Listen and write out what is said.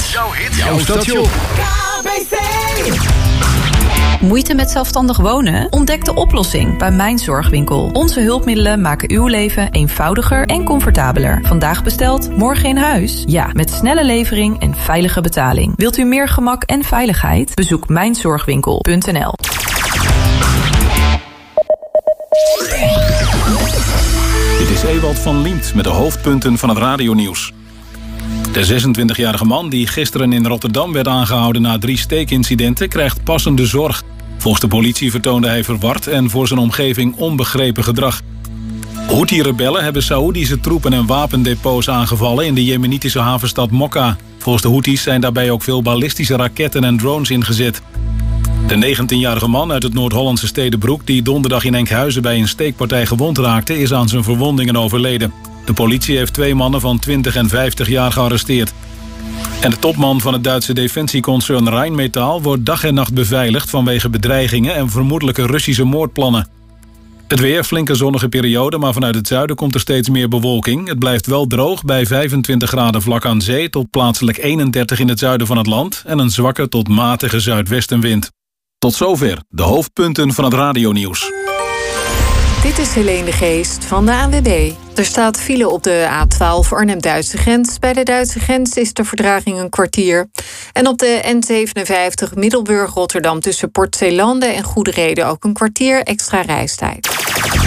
Jouw station. Moeite met zelfstandig wonen? Ontdek de oplossing bij Mijn Zorgwinkel. Onze hulpmiddelen maken uw leven eenvoudiger en comfortabeler. Vandaag besteld, morgen in huis? Ja, met snelle levering en veilige betaling. Wilt u meer gemak en veiligheid? Bezoek mijnzorgwinkel.nl. Dit is Ewald van Liemt met de hoofdpunten van het radionieuws. De 26-jarige man die gisteren in Rotterdam werd aangehouden na 3 steekincidenten krijgt passende zorg. Volgens de politie vertoonde hij verward en voor zijn omgeving onbegrepen gedrag. Houthi-rebellen hebben Saoedische troepen en wapendepots aangevallen in de jemenitische havenstad Mokka. Volgens de Houthis zijn daarbij ook veel ballistische raketten en drones ingezet. De 19-jarige man uit het Noord-Hollandse Stedenbroek die donderdag in Enkhuizen bij een steekpartij gewond raakte is aan zijn verwondingen overleden. De politie heeft 2 mannen van 20 en 50 jaar gearresteerd. En de topman van het Duitse defensieconcern Rheinmetall wordt dag en nacht beveiligd vanwege bedreigingen en vermoedelijke Russische moordplannen. Het weer, flinke zonnige periode, maar vanuit het zuiden komt er steeds meer bewolking. Het blijft wel droog bij 25 graden vlak aan zee tot plaatselijk 31 in het zuiden van het land en een zwakke tot matige zuidwestenwind. Tot zover de hoofdpunten van het radionieuws. Dit is Helene de Geest van de ANWB. Er staat file op de A12 Arnhem-Duitse grens. Bij de Duitse grens is de vertraging een kwartier. En op de N57 Middelburg-Rotterdam tussen Port Zeelanden en Goederede ook een kwartier extra reistijd.